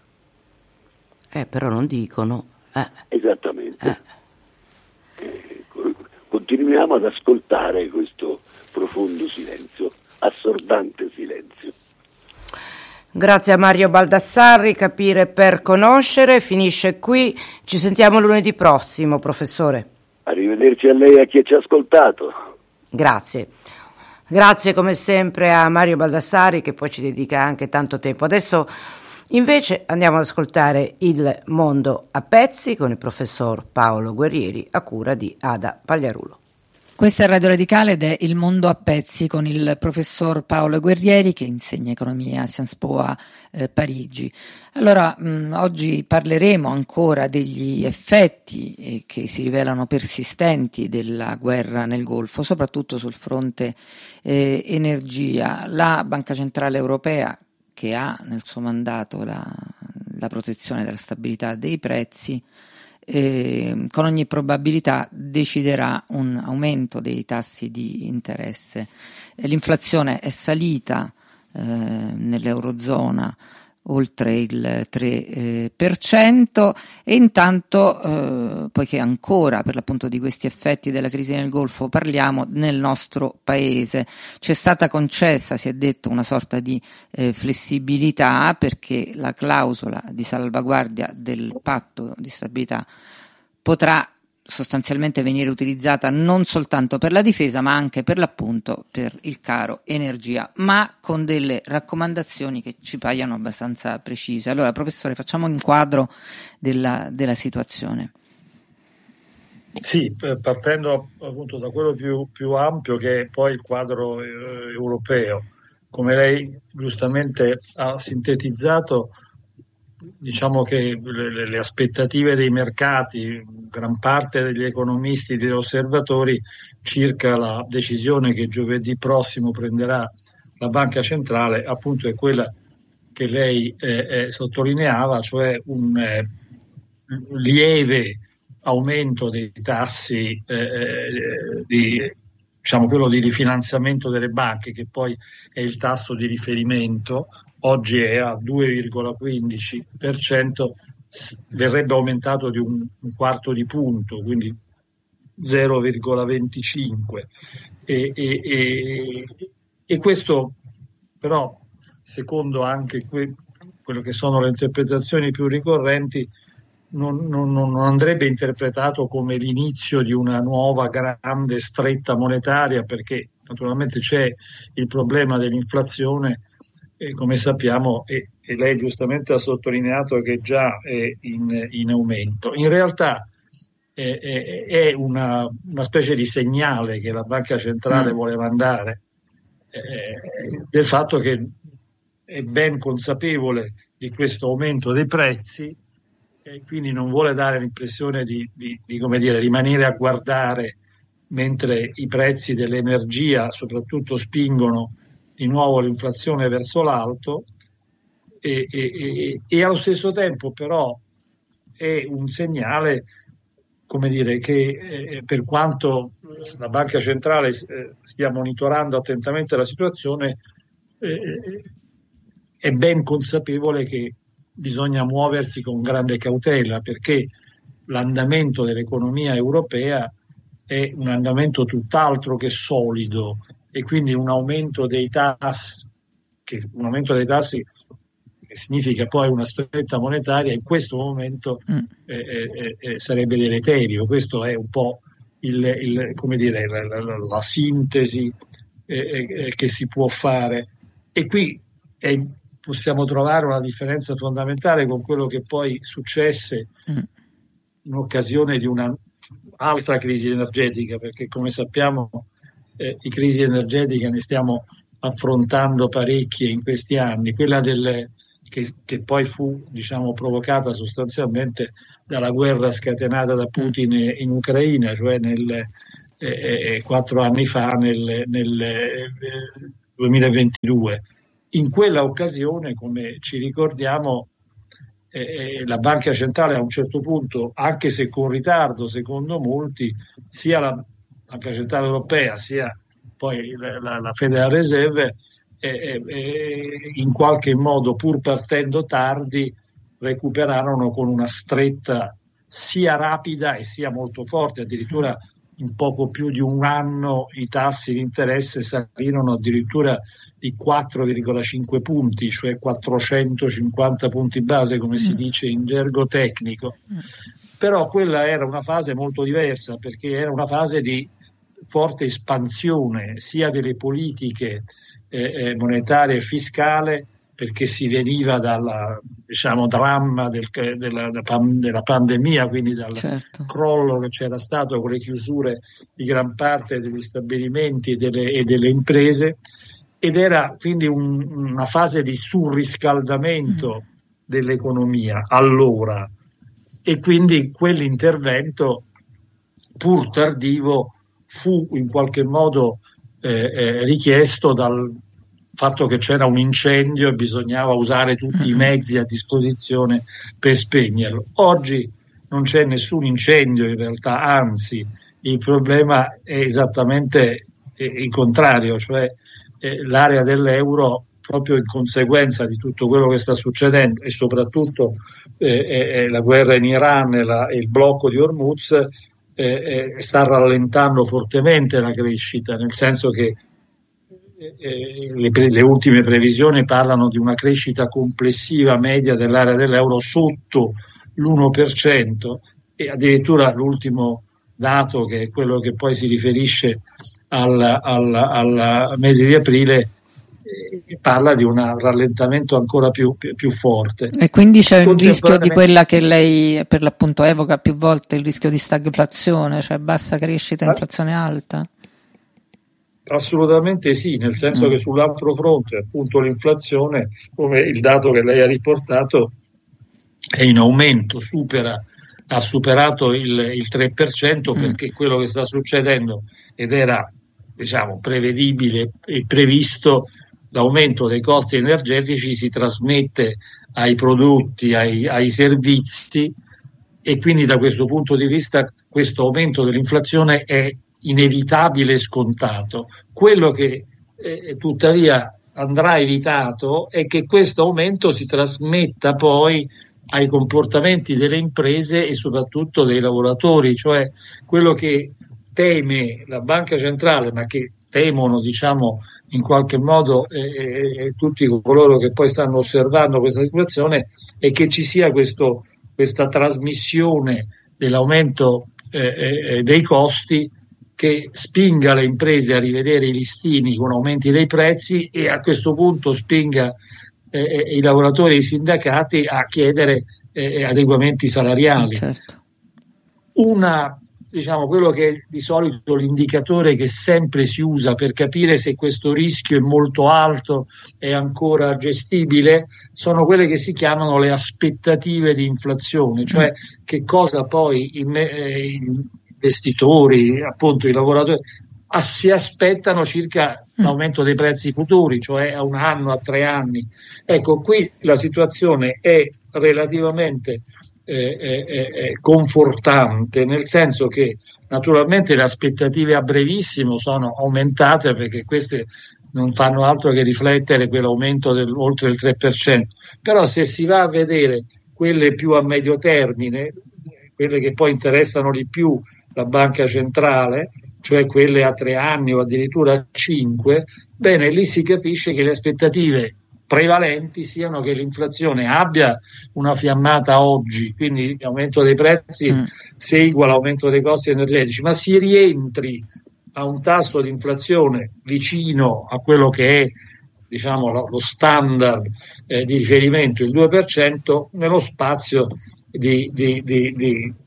Eh, però non dicono. Eh. Esattamente. Eh. Eh, continuiamo ad ascoltare questo profondo silenzio, assordante silenzio. Grazie a Mario Baldassarri, Capire per conoscere, finisce qui, ci sentiamo lunedì prossimo, professore. Arrivederci a lei e a chi ci ha ascoltato. Grazie. Grazie come sempre a Mario Baldassarri che poi ci dedica anche tanto tempo. Adesso invece andiamo ad ascoltare Il mondo a pezzi con il professor Paolo Guerrieri a cura di Ada Pagliarulo. Questa è Radio Radicale ed è Il mondo a pezzi con il professor Paolo Guerrieri che insegna economia a Sciences Po a eh, Parigi. Allora, mh, oggi parleremo ancora degli effetti eh, che si rivelano persistenti della guerra nel Golfo, soprattutto sul fronte eh, energia. La Banca Centrale Europea, che ha nel suo mandato la, la protezione della stabilità dei prezzi, Eh, con ogni probabilità deciderà un aumento dei tassi di interesse. Eh, l'inflazione è salita eh, nell'Eurozona oltre il tre per cento e intanto, eh, poiché ancora per l'appunto di questi effetti della crisi nel Golfo parliamo, nel nostro paese c'è stata concessa, si è detto, una sorta di eh, flessibilità, perché la clausola di salvaguardia del patto di stabilità potrà sostanzialmente venire utilizzata non soltanto per la difesa ma anche per l'appunto per il caro energia, ma con delle raccomandazioni che ci paiono abbastanza precise. Allora, professore, facciamo un quadro della, della situazione. Sì, partendo appunto da quello più, più ampio, che è poi il quadro eh, europeo. Come lei giustamente ha sintetizzato, diciamo che le, le aspettative dei mercati, gran parte degli economisti e degli osservatori, circa la decisione che giovedì prossimo prenderà la Banca Centrale, appunto è quella che lei eh, eh, sottolineava, cioè un eh, lieve aumento dei tassi, eh, di, diciamo quello di rifinanziamento delle banche, che poi è il tasso di riferimento. Oggi è a due virgola quindici per cento, verrebbe aumentato di un, un quarto di punto, quindi zero virgola venticinque. E, e, e, e questo però, secondo anche que, quello che sono le interpretazioni più ricorrenti, non, non, non andrebbe interpretato come l'inizio di una nuova grande stretta monetaria, perché naturalmente c'è il problema dell'inflazione, e come sappiamo, e, e lei giustamente ha sottolineato che già è in, in aumento. In realtà è, è, è una, una specie di segnale che la Banca Centrale mm. vuole mandare, eh, del fatto che è ben consapevole di questo aumento dei prezzi e quindi non vuole dare l'impressione di, di, di come dire, rimanere a guardare mentre i prezzi dell'energia soprattutto spingono di nuovo l'inflazione verso l'alto, e, e, e, e allo stesso tempo però è un segnale, come dire, che eh, per quanto la Banca Centrale eh, stia monitorando attentamente la situazione, eh, è ben consapevole che bisogna muoversi con grande cautela, perché l'andamento dell'economia europea è un andamento tutt'altro che solido, e quindi un aumento dei tassi, che un aumento dei tassi che significa poi una stretta monetaria, in questo momento mm. eh, eh, eh, sarebbe deleterio. Questo è un po' il, il, come dire, la, la, la sintesi eh, eh, che si può fare, e qui è, possiamo trovare una differenza fondamentale con quello che poi successe mm. un'occasione di un'altra crisi energetica, perché come sappiamo eh, di crisi energetiche ne stiamo affrontando parecchie in questi anni. Quella del, che, che poi fu, diciamo, provocata sostanzialmente dalla guerra scatenata da Putin in Ucraina, cioè nel, eh, quattro anni fa, nel, nel eh, duemilaventidue. In quella occasione, come ci ricordiamo, eh, la Banca Centrale a un certo punto, anche se con ritardo secondo molti, sia la Banca Centrale Europea sia poi la, la, la Federal Reserve, eh, eh, in qualche modo, pur partendo tardi, recuperarono con una stretta sia rapida e sia molto forte. Addirittura in poco più di un anno i tassi di interesse salirono addirittura di quattro virgola cinque punti, cioè quattrocentocinquanta punti base, come si dice in gergo tecnico. Però quella era una fase molto diversa, perché era una fase di forte espansione sia delle politiche eh, monetarie e fiscale, perché si veniva dal, diciamo, dramma del, della, della pandemia, quindi dal certo. crollo che c'era stato con le chiusure di gran parte degli stabilimenti e delle, e delle imprese, ed era quindi un, una fase di surriscaldamento mm. dell'economia allora, e quindi quell'intervento, pur tardivo, fu in qualche modo eh, eh, richiesto dal fatto che c'era un incendio e bisognava usare tutti i mezzi a disposizione per spegnerlo. Oggi non c'è nessun incendio in realtà, anzi il problema è esattamente il contrario, cioè eh, l'area dell'euro, proprio in conseguenza di tutto quello che sta succedendo e soprattutto eh, eh, la guerra in Iran e, la, e il blocco di Hormuz, eh, eh, sta rallentando fortemente la crescita, nel senso che Le, pre, le ultime previsioni parlano di una crescita complessiva media dell'area dell'euro sotto l'uno per cento, e addirittura l'ultimo dato, che è quello che poi si riferisce al, al, al mese di aprile, eh, parla di un rallentamento ancora più, più, più forte. E quindi c'è il rischio di quella che lei per l'appunto evoca più volte, il rischio di stagflazione, cioè bassa crescita e inflazione alta? Assolutamente sì, nel senso mm. che sull'altro fronte, appunto, l'inflazione, come il dato che lei ha riportato, è in aumento, supera, ha superato il, il tre per cento, mm. perché quello che sta succedendo, ed era, diciamo, prevedibile e previsto, l'aumento dei costi energetici si trasmette ai prodotti, ai, ai servizi, e quindi da questo punto di vista questo aumento dell'inflazione è inevitabile e scontato. Quello che eh, tuttavia andrà evitato è che questo aumento si trasmetta poi ai comportamenti delle imprese e soprattutto dei lavoratori, cioè quello che teme la Banca Centrale, ma che temono, diciamo, in qualche modo eh, eh, tutti coloro che poi stanno osservando questa situazione, è che ci sia questo, questa trasmissione dell'aumento eh, eh, dei costi, che spinga le imprese a rivedere i listini con aumenti dei prezzi, e a questo punto spinga eh, i lavoratori e i sindacati a chiedere eh, adeguamenti salariali. Certo. Una, diciamo, quello che è di solito l'indicatore che sempre si usa per capire se questo rischio è molto alto, è ancora gestibile, sono quelle che si chiamano le aspettative di inflazione, cioè mm. che cosa poi in, eh, investitori, appunto i lavoratori, si aspettano circa l'aumento dei prezzi futuri, cioè a un anno, a tre anni. Ecco, qui la situazione è relativamente eh, eh, confortante, nel senso che naturalmente le aspettative a brevissimo sono aumentate, perché queste non fanno altro che riflettere quell'aumento del oltre il tre per cento, però se si va a vedere quelle più a medio termine, quelle che poi interessano di più la Banca Centrale, cioè quelle a tre anni o addirittura a cinque, bene, lì si capisce che le aspettative prevalenti siano che l'inflazione abbia una fiammata oggi, quindi l'aumento dei prezzi mm. segua l'aumento dei costi energetici, ma si rientri a un tasso di inflazione vicino a quello che è, diciamo, lo, lo standard eh, di riferimento, il due per cento, nello spazio di, di, di, di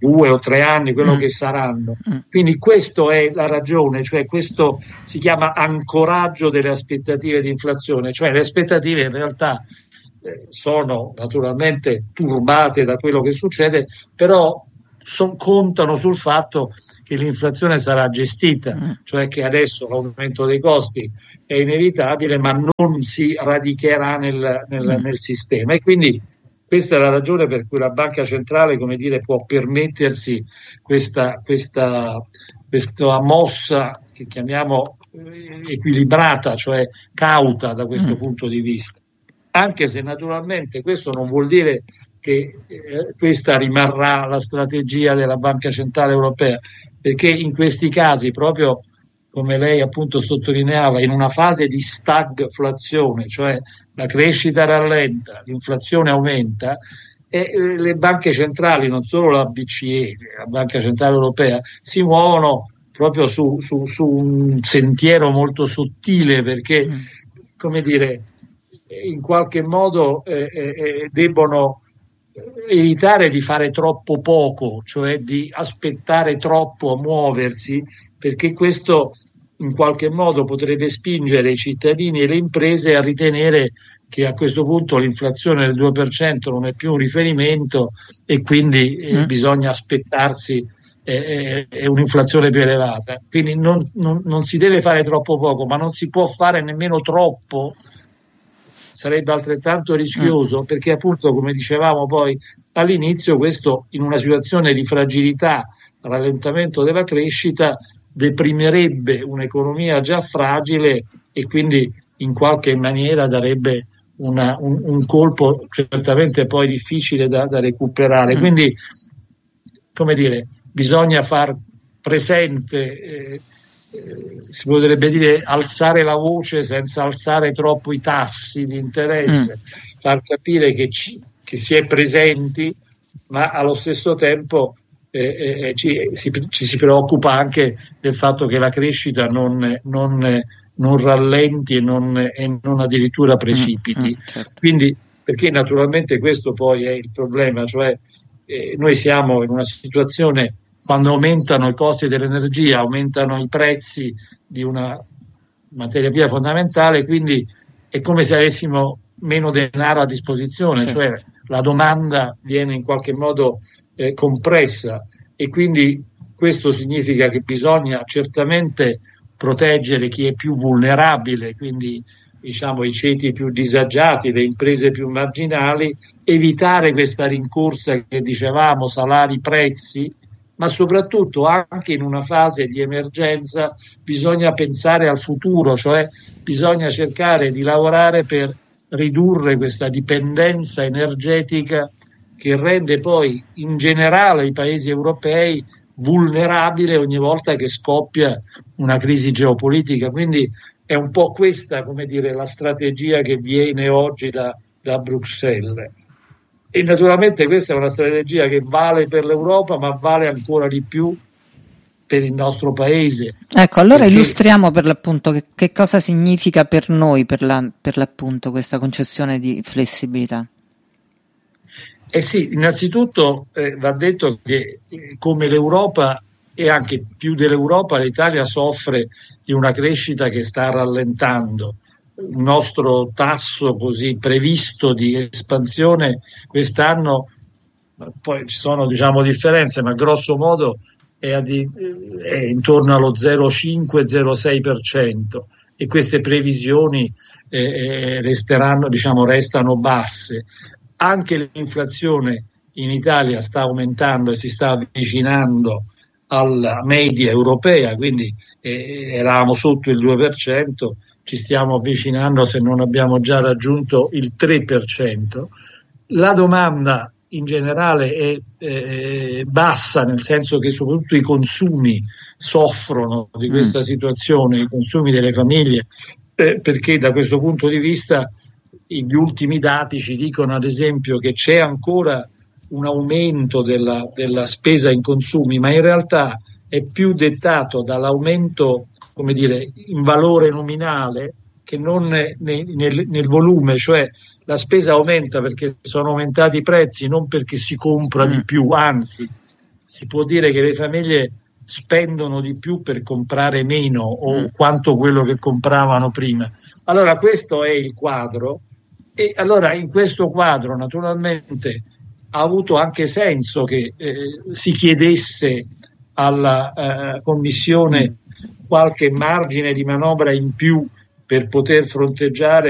due o tre anni, quello mm. che saranno. Quindi questa è la ragione, cioè questo si chiama ancoraggio delle aspettative di inflazione, cioè le aspettative in realtà eh, sono naturalmente turbate da quello che succede, però son, contano sul fatto che l'inflazione sarà gestita, mm. cioè che adesso l'aumento dei costi è inevitabile, ma non si radicherà nel, nel, mm. nel sistema, e quindi questa è la ragione per cui la Banca Centrale, come dire, può permettersi questa, questa, questa mossa che chiamiamo equilibrata, cioè cauta da questo mm. punto di vista. Anche se naturalmente questo non vuol dire che eh, questa rimarrà la strategia della Banca Centrale Europea, perché in questi casi, proprio come lei appunto sottolineava, in una fase di stagflazione, cioè la crescita rallenta, l'inflazione aumenta, e eh, le banche centrali, non solo la B C E, la Banca Centrale Europea, si muovono proprio su, su, su un sentiero molto sottile, perché, mm. come dire, in qualche modo eh, eh, debbono evitare di fare troppo poco, cioè di aspettare troppo a muoversi, perché questo in qualche modo potrebbe spingere i cittadini e le imprese a ritenere che a questo punto l'inflazione del due per cento non è più un riferimento e quindi eh, mm. bisogna aspettarsi eh, eh, un'inflazione più elevata. Quindi non, non, non si deve fare troppo poco, ma non si può fare nemmeno troppo, sarebbe altrettanto rischioso, mm. perché appunto, come dicevamo poi all'inizio, questo in una situazione di fragilità, rallentamento della crescita, deprimerebbe un'economia già fragile e quindi in qualche maniera darebbe una, un, un colpo certamente poi difficile da, da recuperare. Mm. Quindi, come dire, bisogna far presente, eh, eh, si potrebbe dire alzare la voce senza alzare troppo i tassi di interesse, mm. far capire che, ci, che si è presenti, ma allo stesso tempo Eh, eh, ci, si, ci si preoccupa anche del fatto che la crescita non, non, non rallenti e non, e non addirittura precipiti. Mm, mm, certo. Quindi, perché naturalmente questo poi è il problema, cioè eh, noi siamo in una situazione, quando aumentano i costi dell'energia, aumentano i prezzi di una materia prima fondamentale, quindi è come se avessimo meno denaro a disposizione, certo. Cioè la domanda viene in qualche modo Eh, compressa, e quindi questo significa che bisogna certamente proteggere chi è più vulnerabile, quindi diciamo i ceti più disagiati, le imprese più marginali, evitare questa rincorsa che dicevamo salari prezzi, ma soprattutto anche in una fase di emergenza bisogna pensare al futuro, cioè bisogna cercare di lavorare per ridurre questa dipendenza energetica che rende poi in generale i paesi europei vulnerabili ogni volta che scoppia una crisi geopolitica. Quindi è un po' questa, come dire, la strategia che viene oggi da, da Bruxelles. E naturalmente questa è una strategia che vale per l'Europa, ma vale ancora di più per il nostro paese. Ecco, allora perché... illustriamo per l'appunto che, che cosa significa per noi, per, la, per l'appunto, questa concessione di flessibilità. Eh sì, innanzitutto eh, va detto che eh, come l'Europa e anche più dell'Europa, l'Italia soffre di una crescita che sta rallentando. Il nostro tasso così previsto di espansione quest'anno, poi ci sono diciamo differenze, ma grosso modo è, a di, è intorno allo zero virgola cinque zero virgola sei per cento, e queste previsioni eh, resteranno, diciamo, restano basse. Anche l'inflazione in Italia sta aumentando e si sta avvicinando alla media europea, quindi eh, eravamo sotto il due per cento, ci stiamo avvicinando, se non abbiamo già raggiunto il tre per cento. La domanda in generale è eh, bassa, nel senso che soprattutto i consumi soffrono di questa situazione, i consumi delle famiglie, eh, perché da questo punto di vista gli ultimi dati ci dicono ad esempio che c'è ancora un aumento della, della spesa in consumi, ma in realtà è più dettato dall'aumento, come dire, in valore nominale che non nel, nel, nel volume, cioè la spesa aumenta perché sono aumentati i prezzi, non perché si compra di più, anzi si può dire che le famiglie spendono di più per comprare meno o mm. quanto quello che compravano prima. Allora questo è il quadro, e allora in questo quadro naturalmente ha avuto anche senso che eh, si chiedesse alla eh, Commissione qualche margine di manovra in più per poter fronteggiare